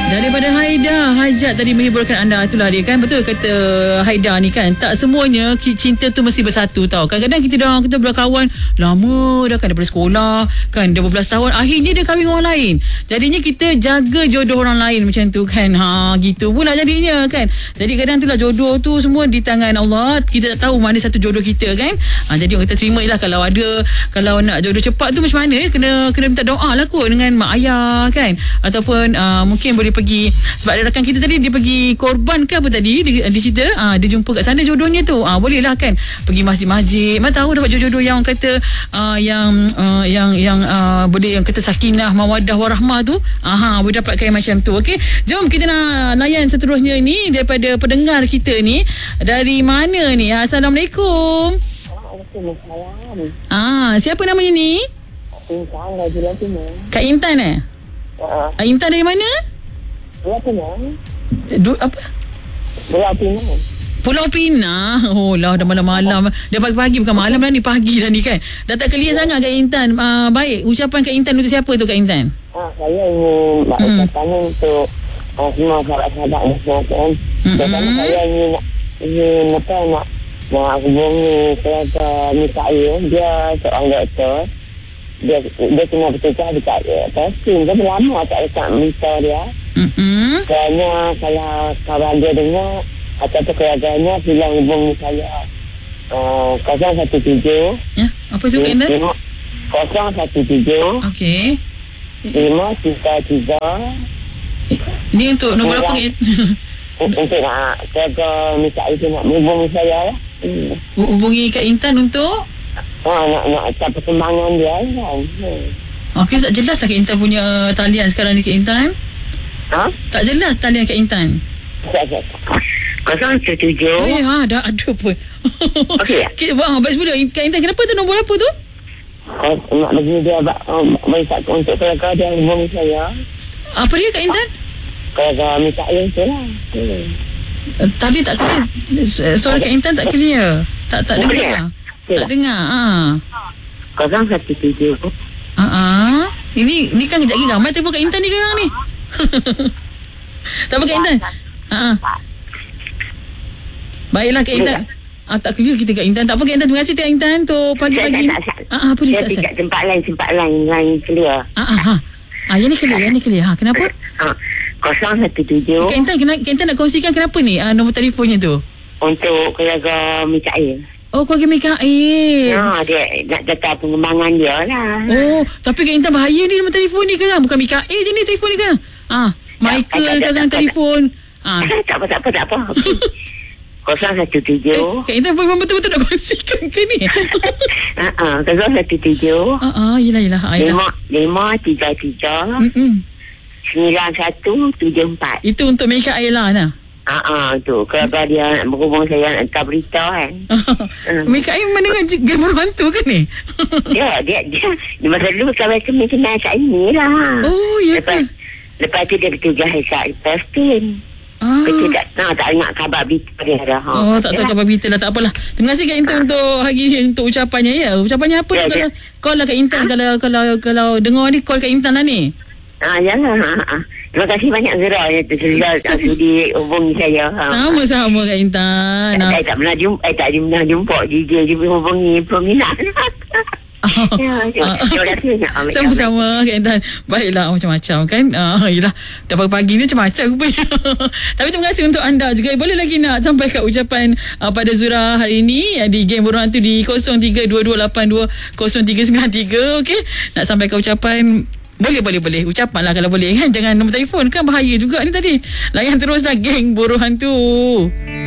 Daripada Haida Hajat tadi menghiburkan anda. Itulah dia kan. Betul kata Haida ni kan. Tak semuanya cinta tu mesti bersatu tau. Kadang-kadang kita berkawan lama dah kan, daripada sekolah kan, dah berbelas tahun, akhirnya dia kahwin orang lain. Jadinya kita jaga jodoh orang lain macam tu kan. Gitu pula jadinya kan. Jadi kadang tu lah jodoh tu semua di tangan Allah. Kita tak tahu mana satu jodoh kita kan. Jadi kita terima je lah. Kalau nak jodoh cepat tu macam mana, kena minta doa lah kot dengan mak ayah kan. Ataupun mungkin boleh pergi, sebab ada rakan kita tadi dia pergi korban ke apa tadi, dia cerita dia jumpa kat sana jodohnya tu. Boleh lah kan pergi masjid-masjid, mana tahu dapat jodoh yang kata yang boleh, yang kata sakinah mawaddah warahmah tu. Boleh dapatkan macam tu. Okey, jom kita nak layan seterusnya ni daripada pendengar kita ni. Dari mana ni? Assalamualaikum. Siapa namanya ni? Intan dari Timur. Kak Intan Intan dari mana? Pulau Pinang. Oh lah, dah malam-malam. Dah pagi-pagi, bukan malam dah ni, pagi dah ni kan. Dah tak clear sangat Kak Intan. Baik, ucapan Kak Intan untuk siapa tu Kak Intan? Saya ingin ucapan untuk semua sahabat-sahabat semua kan. Dan saya ingin nak hubungi keluarga Mikael. Dia seorang doktor. Dia kena bekerja dekat Persin. Dia lama tak dekat minta dia. Kerana kalau kawan dia dengar ataupun keluarganya, silang hubungi saya 017. Apa tu Kak Intan? 017. Okey. 533. Ni untuk nombor apa? Untuk nak keluarga Mikael tu nak hubungi saya lah. Hubungi Kak Intan untuk nak tahu perkembangan dia kan. Okey, tak jelas lah Kak Intan punya talian sekarang ni Kak Intan. Tak jelas talian Kak Intan. 017. Dah ada pun. Okey. Baik sebelum Kak Intan, kenapa tu nombor apa tu? Nak bagi dia berikat untuk keluarga dia hubungi saya. Apa dia Kak Intan? Keluarga Mikael tu lah. Tadi tak clear. Suara Kak Intan tak clear. Tak dengar. Tak dengar. 017. Ini kan kejap lagi ramai telefon Kak Intan ni sekarang ni. Tak apa Kak Intan. Baiklah Kak Intan. Tak clear kita Kak Intan. Tak apa Kak Intan. Terima kasih Kak Intan untuk pagi-pagi ni. Apa dia? Saya dekat tempat lain clear. Yang ni clear. Kenapa? 017. Kak Intan nak kongsikan kenapa ni nombor telefonnya tu? Untuk keluarga Mikael. Keluarga Mikael. Dia nak datang pengembangan dia lah. Tapi Kak Intan bahaya ni nombor telefon ni kan. Bukan Mikael je ni telefon ni kan. Michael kan telefon. Tak apa. 017. Kak Intan betul-betul nak kongsikan ke ni? 017. Yelah. 533 9174. Itu untuk Mikael lah nah. Tu kalau dia nak berhubung saya nak hantar berita kan. Mikael mendengar game hantu ke ni? Dia masa dulu kawan kami kenal kat ini lah. Lepas tu dia bertugas kat Persin. Kita tak ingat khabar berita dia dah. Tak tahu khabar berita lah. Tak apalah. Terima kasih Kak Intan untuk hari ni, untuk ucapannya ya. Ucapannya apa tu? Call lah Kak Intan. Kalau dengar ni, call Kak Intan lah ni. Jangan. Terima kasih banyak Zura tak sudi hubungi saya. Sama-sama Kak Intan. Saya tak pernah jumpa DJ hubungi peminat. Sama-sama Kak Intan. Baiklah, macam-macam kan. Yelah, dah pagi-pagi ni macam-macam rupanya. Tapi terima kasih untuk anda juga. Boleh lagi nak sampaikan ucapan pada Zura hari ini di game Burung Hantu di 0322820393. Okey, nak sampaikan ucapan, boleh ucapan lah kalau boleh kan. Jangan nombor telefon kan, bahaya juga ni tadi. Layan teruslah geng Burung Hantu.